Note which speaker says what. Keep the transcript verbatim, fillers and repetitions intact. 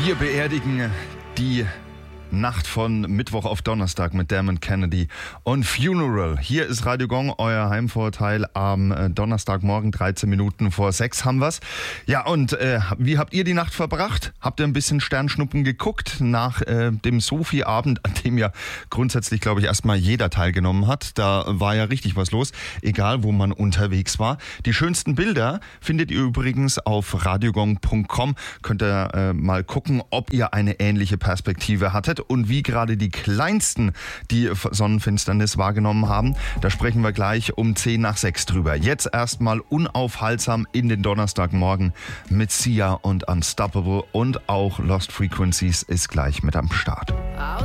Speaker 1: Wir beerdigen die Nacht von Mittwoch auf Donnerstag mit Dermot Kennedy und Funeral. Hier ist Radio Gong, euer Heimvorteil am Donnerstagmorgen, dreizehn Minuten vor sechs haben wir's. Ja, und äh, wie habt ihr die Nacht verbracht? Habt ihr ein bisschen Sternschnuppen geguckt nach äh, dem Sophie-Abend, an dem ja grundsätzlich, glaube ich, erstmal jeder teilgenommen hat? Da war ja richtig was los, egal wo man unterwegs war. Die schönsten Bilder findet ihr übrigens auf radiogong punkt com. Könnt ihr äh, mal gucken, ob ihr eine ähnliche Perspektive hattet und wie gerade die Kleinsten die Sonnenfinsternis wahrgenommen haben. Da sprechen wir gleich um zehn nach sechs drüber. Jetzt erstmal unaufhaltsam in den Donnerstagmorgen mit Sia und Unstoppable, und auch Lost Frequencies ist gleich mit am Start.